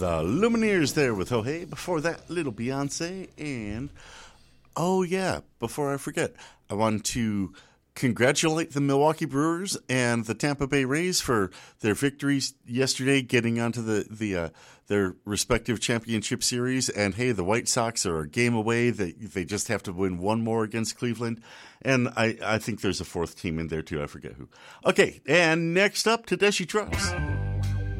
The Lumineers there with Oh Hey. Before that, Little Beyonce. And, oh yeah, before I forget, I want to congratulate the Milwaukee Brewers and the Tampa Bay Rays for their victories yesterday, getting onto their respective championship series. And hey, the White Sox are a game away. They just have to win one more against Cleveland. And I think there's a fourth team in there too. I forget who. Okay, and next up, Tedeschi Trucks.